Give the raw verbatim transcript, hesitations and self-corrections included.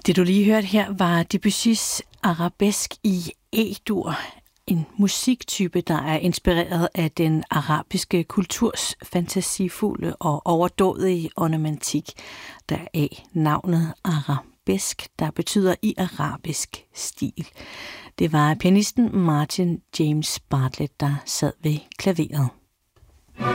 Det du lige hørte her var Debussys arabesk i E-dur, en musiktype, der er inspireret af den arabiske kulturs fantasifulde og overdådige ornamentik, deraf navnet arabesk, der betyder i arabisk stil. Det var pianisten Martin James Bartlett, der sad ved klaveret.